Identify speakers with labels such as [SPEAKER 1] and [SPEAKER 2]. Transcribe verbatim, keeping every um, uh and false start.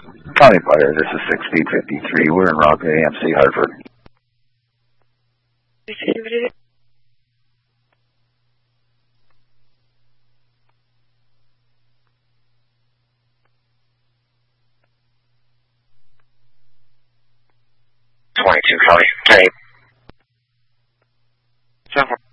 [SPEAKER 1] County Fire, this is six B fifty-three. We're en route to A M C Hartford.
[SPEAKER 2] twenty-two, County. Okay. Seven.